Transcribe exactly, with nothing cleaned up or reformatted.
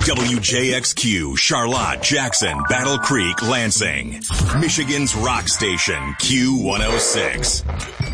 W J X Q, Charlotte, Jackson, Battle Creek, Lansing. Michigan's rock station, Q one oh six.